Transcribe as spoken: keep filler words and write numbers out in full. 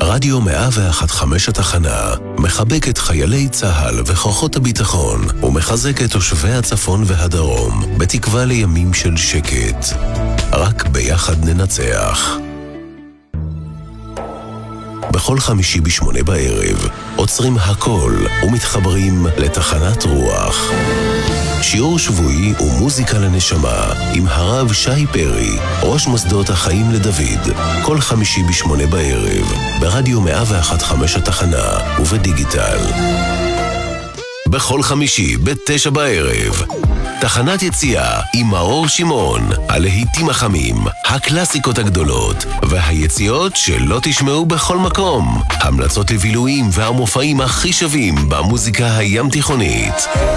רדיו מאה ואחת חמש התחנה מחבק את חיילי צה"ל וכוחות הביטחון ומחזק את תושבי הצפון והדרום בתקווה לימים של שקט. רק ביחד ננצח. בכל חמישי בשמונה בערב עוצרים הכל ומתחברים לתחנת רוח. שיעור שבועי ומוזיקה לנשמה עם הרב שי פרי, ראש מוסדות החיים לדוד, כל חמישי בשמונה בערב ברדיו מאה ואחת חמש התחנה ובדיגיטל. בכל חמישי בתשע בערב תחנת יציאה עם מאור שמעון, הלהיטים החמים, הקלאסיקות הגדולות והיציאות שלא תשמעו בכל מקום, המלצות לבילויים והמופעים הכי שווים במוזיקה הים תיכונית.